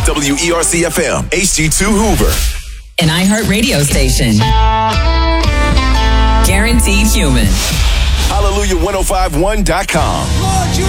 WERC-FM, HD2 Hoover. An iHeart radio station. Guaranteed human. Hallelujah1051.com.